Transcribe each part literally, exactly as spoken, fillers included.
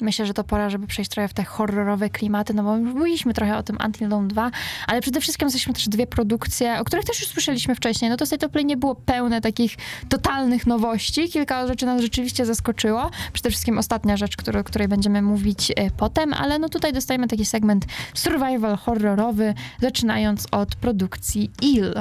myślę, że to pora, żeby przejść trochę w te horrorowe klimaty, no bo już mówiliśmy trochę o tym Until Dawn dwa, ale przede wszystkim jesteśmy też dwie produkcje, o których też już słyszeliśmy wcześniej. No to State of Play nie było pełne takich totalnych nowości. Kilka rzeczy nas rzeczywiście zaskoczyło. Przede wszystkim ostatnia rzecz, który, o której będziemy mówić e, potem, ale no tutaj dostajemy taki segment survival horrorowy, zaczynając od produkcji Il.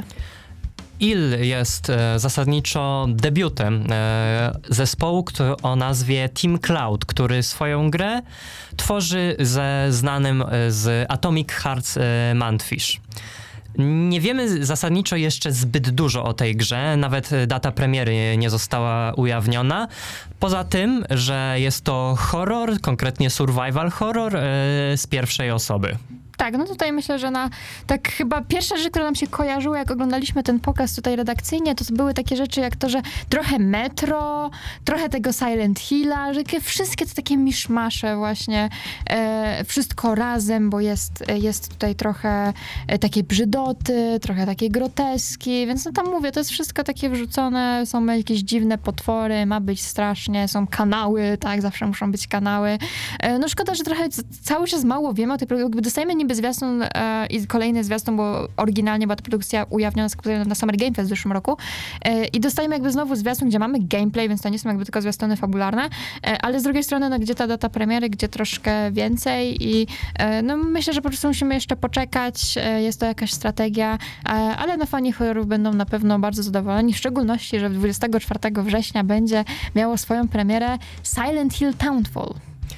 Il jest e, zasadniczo debiutem e, zespołu, który o nazwie Team Cloud, który swoją grę tworzy ze znanym e, z Atomic Hearts e, Mantfish. Nie wiemy zasadniczo jeszcze zbyt dużo o tej grze, nawet data premiery nie została ujawniona. Poza tym, że jest to horror, konkretnie survival horror e, z pierwszej osoby. Tak, no tutaj myślę, że na tak chyba pierwsza rzecz, która nam się kojarzyła, jak oglądaliśmy ten pokaz tutaj redakcyjnie, to były takie rzeczy jak to, że trochę Metro, trochę tego Silent Hilla, że wszystkie to takie miszmasze właśnie, e, wszystko razem, bo jest, jest tutaj trochę e, takiej brzydoty, trochę takiej groteski, więc no tam mówię, to jest wszystko takie wrzucone, są jakieś dziwne potwory, ma być strasznie, są kanały, tak, zawsze muszą być kanały. E, no szkoda, że trochę c- cały czas mało wiemy o tej produkcji, jakby dostajemy niby zwiastun e, i kolejny zwiastun, bo oryginalnie była ta produkcja ujawniona na Summer Game Fest w zeszłym roku e, i dostajemy jakby znowu zwiastun, gdzie mamy gameplay, więc to nie są jakby tylko zwiastuny fabularne, e, ale z drugiej strony, no gdzie ta data premiery, gdzie troszkę więcej i e, no myślę, że po prostu musimy jeszcze poczekać, e, jest to jakaś strategia, e, ale no fani horrorów będą na pewno bardzo zadowoleni, w szczególności, że dwudziestego czwartego września będzie miało swoją premierę Silent Hill Townfall.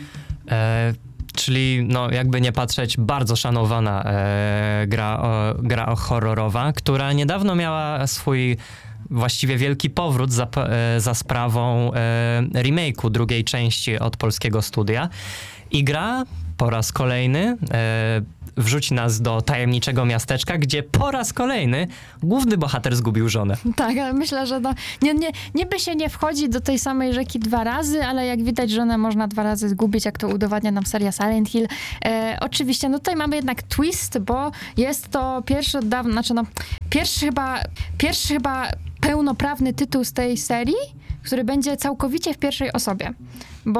E- Czyli, no, jakby nie patrzeć, bardzo szanowana e, gra, o, gra horrorowa, która niedawno miała swój właściwie wielki powrót za, e, za sprawą e, remake'u drugiej części od polskiego studia. I gra po raz kolejny e, wrzuci nas do tajemniczego miasteczka, gdzie po raz kolejny główny bohater zgubił żonę. Tak, ale myślę, że no, nie, nie, niby się nie wchodzi do tej samej rzeki dwa razy, ale jak widać, żonę można dwa razy zgubić, jak to udowadnia nam seria Silent Hill. E, oczywiście, no tutaj mamy jednak twist, bo jest to pierwszy od dawna, znaczy no, pierwszy chyba, pierwszy chyba pełnoprawny tytuł z tej serii, który będzie całkowicie w pierwszej osobie.